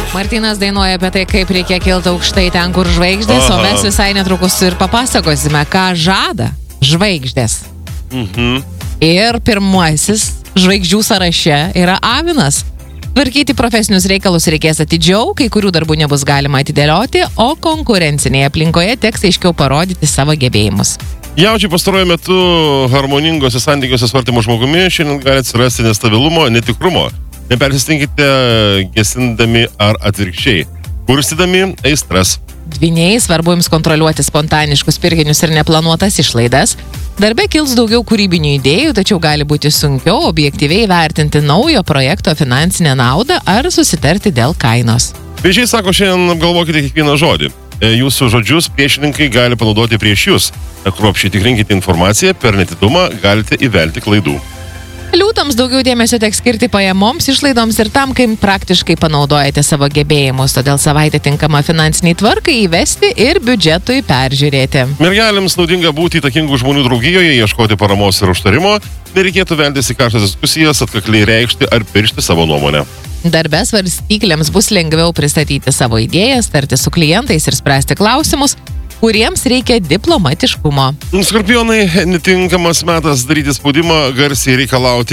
Martynas dainuoja apie tai, kaip reikia kilti aukštai ten, kur žvaigždės, o mes visai netrukus ir papasakosime, ką žada žvaigždės. Ir pirmasis žvaigždžių sąraše yra avinas. Tvarkyti profesinius reikalus reikės atidžiau, kai kurių darbų nebus galima atidėlioti, o konkurencinėje aplinkoje teks aiškiau parodyti savo gebėjimus. Jaučiai pastaruoju metu harmoningose santykiuose su artimu žmogumi šiandien gali atsirasti nestabilumo, netikrumo. Nepersistenkite gesindami ar atvirkščiai, kurstydami aistras. Dvyniai, svarbu jums kontroliuoti spontaniškus pirkinius ir neplanuotas išlaidas. Darbe kils daugiau kūrybinių idėjų, tačiau gali būti sunkiau objektyviai vertinti naujo projekto finansinę naudą ar susitarti dėl kainos. Vėžiai sako, šiandien apgalvokite kiekvieną žodį. Jūsų žodžius priešininkai gali panaudoti prieš jūs. Kruopščiai tikrinkite informaciją, per netidumą galite įvelti klaidų. Liūtams daugiau dėmesio teks skirti pajamoms, išlaidoms ir tam, kaip praktiškai panaudojate savo gebėjimus, todėl savaitę tinkama finansiniai tvarkai įvesti ir biudžetui peržiūrėti. Mergelėms naudinga būti įtakingų žmonių draugijoje, ieškoti paramos ir užtarimo, nereikėtų veltis į karštas diskusijas, atkakliai reikšti ar piršti savo nuomonę. Darbe svarstyklėms bus lengviau pristatyti savo idėjas, tarti su klientais ir spręsti klausimus, kuriems reikia diplomatiškumo. Skorpionai, netinkamas metas daryti spaudimą, garsiai reikalauti